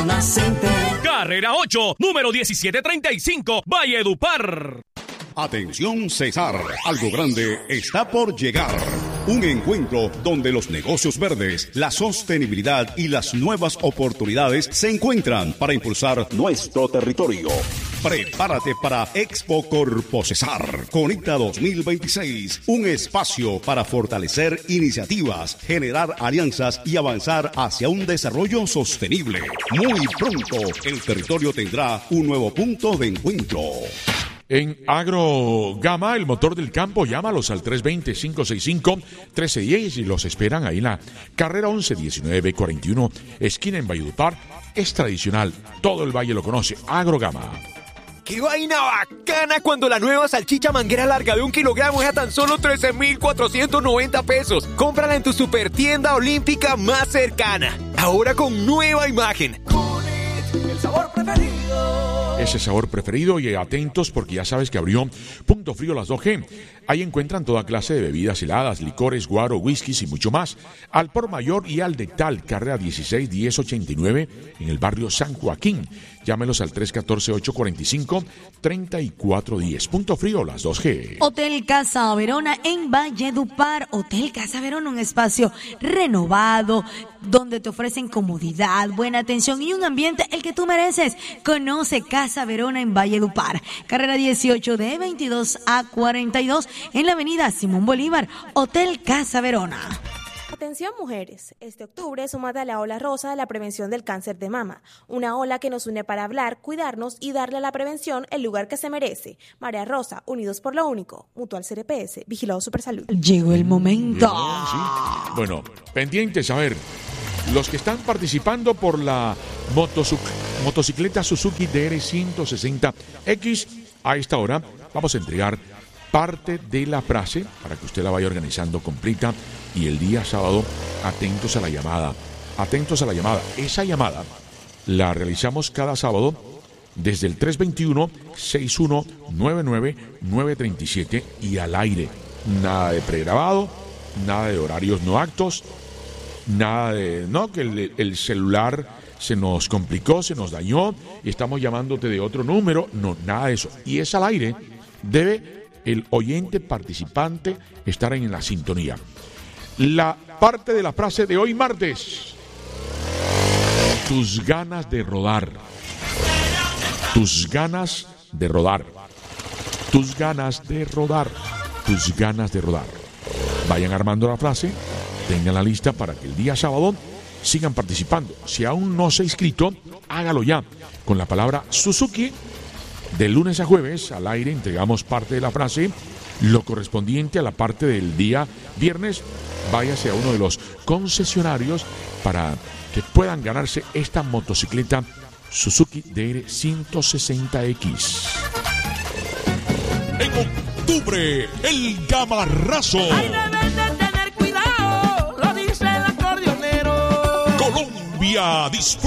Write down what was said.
Verona Center. Carrera 8, número 1735, Valledupar. Atención Cesar, algo grande está por llegar. Un encuentro donde los negocios verdes, la sostenibilidad y las nuevas oportunidades se encuentran para impulsar nuestro territorio. Prepárate para Expo Corpo Cesar Conecta 2026, un espacio para fortalecer iniciativas, generar alianzas y avanzar hacia un desarrollo sostenible. Muy pronto, el territorio tendrá un nuevo punto de encuentro. En Agrogama, el motor del campo, llámalos al 320-565-1310 y los esperan ahí en la carrera 11-19-41, esquina en Valledupar. Es tradicional, todo el valle lo conoce, Agrogama. ¡Qué vaina bacana cuando la nueva salchicha manguera larga de 1 kilogramo es a tan solo 13,490 pesos! Cómprala en tu super tienda olímpica más cercana. Ahora con nueva imagen. Cunet, el sabor preferido. Ese sabor preferido, y atentos porque ya sabes que abrió Punto Frío Las 2G. Ahí encuentran toda clase de bebidas heladas, licores, guaro, whiskies y mucho más. Al por mayor y al Dectal, carrera 16 1089 en el barrio San Joaquín. Llámelos al 314-845-3410. Punto Frío Las 2G. Hotel Casa Verona en Valledupar. Hotel Casa Verona, un espacio renovado donde te ofrecen comodidad, buena atención y un ambiente el que tú mereces. Conoce Casa Verona en Valledupar. Carrera 18 de 22 a 42 en la avenida Simón Bolívar. Hotel Casa Verona. Atención mujeres, este octubre súmate a la ola rosa de la prevención del cáncer de mama, una ola que nos une para hablar, cuidarnos y darle a la prevención el lugar que se merece. Marea Rosa, unidos por lo único, Mutual CRPS, Vigilado Supersalud. Llegó el momento. Sí. Bueno, pendientes, a ver, los que están participando por la motocicleta Suzuki DR160X, a esta hora vamos a entregar parte de la frase para que usted la vaya organizando completa. Y el día sábado, atentos a la llamada. Esa llamada la realizamos cada sábado desde el 321-6199-937 y al aire. Nada de pregrabado, nada de horarios no actos, nada de que el celular se nos complicó, se nos dañó y estamos llamándote de otro número. No, nada de eso. Y es al aire. Debe el oyente participante estar en la sintonía. La parte de la frase de hoy martes. Tus ganas de rodar. Tus ganas de rodar. Tus ganas de rodar. Tus ganas de rodar. Vayan armando la frase, tengan la lista para que el día sábado sigan participando. Si aún no se ha inscrito, hágalo ya. Con la palabra Suzuki, de lunes a jueves, al aire entregamos parte de la frase. Lo correspondiente a la parte del día viernes, váyase a uno de los concesionarios para que puedan ganarse esta motocicleta Suzuki DR160X. En octubre, el gamarrazo. Ay, deben de tener cuidado, lo dice el acordeonero. Colombia disfruta